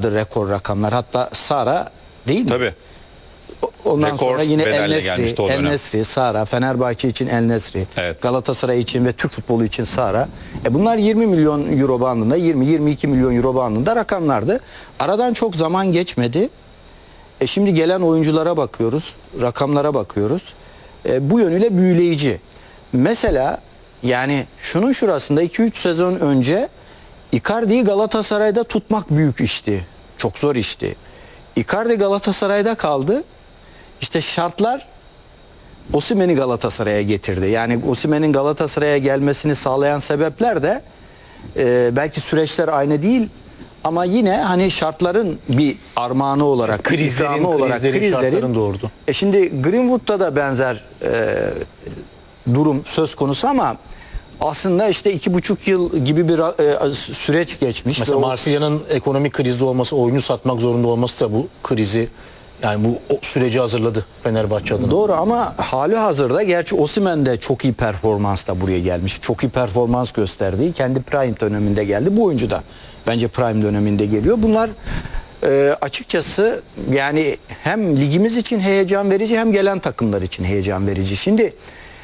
vardır rekor rakamlar. Hatta Sara değil mi? Tabii. Ondan Rekor sonra yine bedelli gelmişti o dönem. El Nesri, Sara, Fenerbahçe için El Nesri, Evet. Galatasaray için ve Türk futbolu için Sara. Bunlar 20 milyon euro bandında, 20-22 milyon euro bandında rakamlardı. Aradan çok zaman geçmedi. Şimdi gelen oyunculara bakıyoruz, rakamlara bakıyoruz. Bu yönüyle büyüleyici. Mesela yani şunun şurasında 2-3 sezon önce Icardi'yi Galatasaray'da tutmak büyük işti. Çok zor işti. Icardi Galatasaray'da kaldı. İşte şartlar Osimhen'i Galatasaray'a getirdi. Yani Osimhen'in Galatasaray'a gelmesini sağlayan sebepler de belki süreçler aynı değil ama yine hani şartların bir armağanı olarak, krizlerin doğurdu. Şimdi Greenwood'da da benzer durum söz konusu ama aslında işte 2,5 yıl gibi bir süreç geçmiş. Mesela Marsilya'nın ekonomik krizde olması, oyuncu satmak zorunda olması da bu krizi, yani bu süreci hazırladı Fenerbahçe adına. Doğru ama hali hazırda gerçi Osimhen de çok iyi performansla buraya gelmiş. Çok iyi performans gösterdiği kendi prime döneminde geldi. Bu oyuncu da bence prime döneminde geliyor. Bunlar açıkçası yani hem ligimiz için heyecan verici hem gelen takımlar için heyecan verici. Şimdi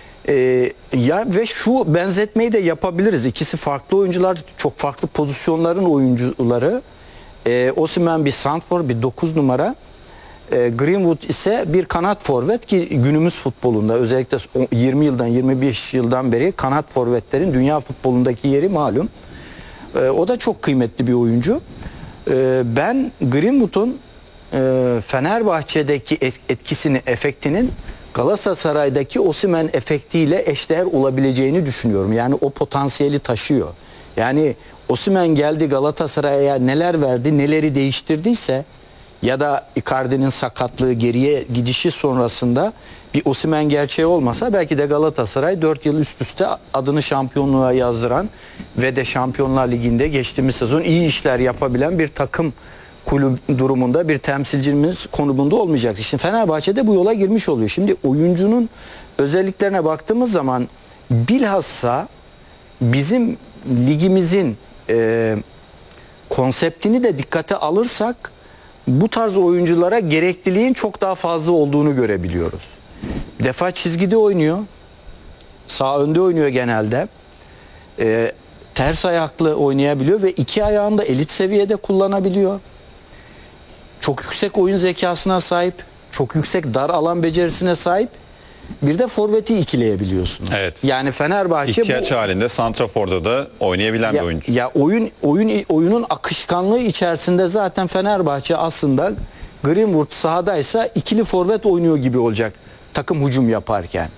ya ve şu benzetmeyi de yapabiliriz. İkisi farklı oyuncular, çok farklı pozisyonların oyuncuları. Osimhen bir santrfor, bir 9 numara. Greenwood ise bir kanat forvet ki günümüz futbolunda özellikle 20 yıldan 25 yıldan beri kanat forvetlerin dünya futbolundaki yeri malum. O da çok kıymetli bir oyuncu. Ben Greenwood'un Fenerbahçe'deki etkisini, efektinin Galatasaray'daki Osimhen efektiyle eşdeğer olabileceğini düşünüyorum. Yani o potansiyeli taşıyor. Yani Osimhen geldi Galatasaray'a neler verdi, neleri değiştirdiyse ya da Icardi'nin sakatlığı, geriye gidişi sonrasında bir Osimhen gerçeği olmasa belki de Galatasaray 4 yıl üst üste adını şampiyonluğa yazdıran ve de Şampiyonlar Ligi'nde geçtiğimiz sezon iyi işler yapabilen bir takım kulüp durumunda, bir temsilcimiz konumunda olmayacak. Şimdi Fenerbahçe'de bu yola girmiş oluyor. Şimdi oyuncunun özelliklerine baktığımız zaman bilhassa bizim ligimizin konseptini de dikkate alırsak bu tarz oyunculara gerekliliğin çok daha fazla olduğunu görebiliyoruz. Bir defa çizgide oynuyor. Sağ önde oynuyor genelde. Ters ayaklı oynayabiliyor ve iki ayağını da elit seviyede kullanabiliyor. Çok yüksek oyun zekasına sahip. Çok yüksek dar alan becerisine sahip. Bir de forveti ikileyebiliyorsunuz. Evet. Yani Fenerbahçe İhtiyaç halinde santraforda da oynayabilen bir oyuncu. Ya oyunun akışkanlığı içerisinde zaten Fenerbahçe aslında Greenwood sahadaysa ikili forvet oynuyor gibi olacak takım hücum yaparken.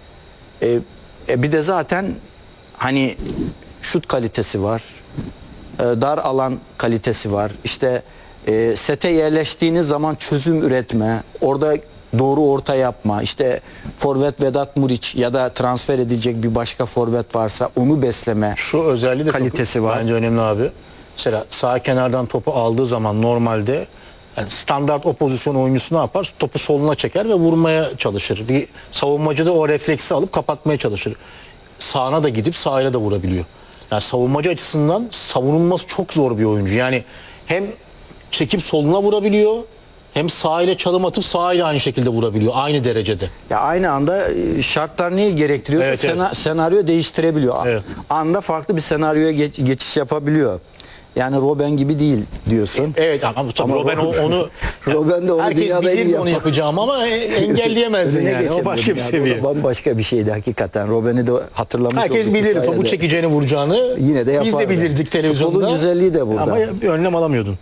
Bir de zaten hani şut kalitesi var. Dar alan kalitesi var. İşte sete yerleştiğiniz zaman çözüm üretme, orada doğru orta yapma, işte forvet Vedat Muriç ya da transfer edilecek bir başka forvet varsa onu besleme. Şu özelliği de kalitesi çok, var. bence önemli abi. Mesela sağ kenardan topu aldığı zaman normalde yani standart o pozisyon oyuncusu ne yapar? Topu soluna çeker ve vurmaya çalışır. Bir savunmacı da o refleksi alıp kapatmaya çalışır. Sağına da gidip sağıyla da vurabiliyor. Yani savunmacı açısından savunulması çok zor bir oyuncu. Yani hem çekip soluna vurabiliyor, hem sağ ile çalım atıp sağ ile aynı şekilde vurabiliyor. Aynı derecede. Ya aynı anda şartlar neyi gerektiriyorsa Evet. senaryo değiştirebiliyor. Evet. Anda farklı bir senaryoya geçiş yapabiliyor. Yani Robben gibi değil diyorsun. Evet ama tabii Robben onu Robben de onu herkes dünyada bilirdi iyi onu yapar. yapacağımı ama engelleyemezdi yani. O başka bir seviye. Bambaşka bir şeydi hakikaten. Robben'i de hatırlamış Herkes olduk bu bilirdi sayede. topu çekeceğini vuracağını. Yine de biz de yapardı. bilirdik televizyonda. Futbolun güzelliği de burada. Ama önlem alamıyordun.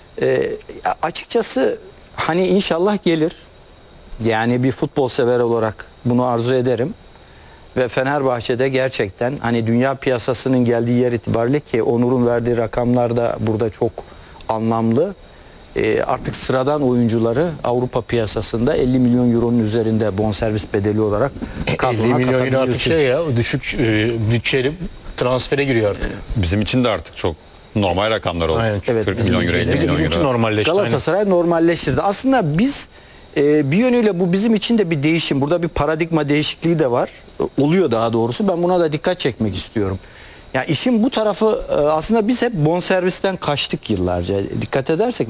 Açıkçası hani inşallah gelir. Yani bir futbol sever olarak bunu arzu ederim. Ve Fenerbahçe'de gerçekten hani dünya piyasasının geldiği yer itibariyle ki Onur'un verdiği rakamlar da burada çok anlamlı. Artık sıradan oyuncuları Avrupa piyasasında 50 milyon euronun üzerinde bonservis bedeli olarak 50 milyon euro artık şey ya, düşük bütçeli transfere giriyor artık. Bizim için de artık çok normal rakamlar oldu. Aynen. 40 Evet, milyon euro, 50 milyon Bizimki euro. normalleşti. Galatasaray normalleştirdi. Aslında biz bir yönüyle bu bizim için de bir değişim. Burada bir paradigma değişikliği de var. Oluyor daha doğrusu. Ben buna da dikkat çekmek istiyorum. Yani işin bu tarafı aslında biz hep bonservisten kaçtık yıllarca. Dikkat edersek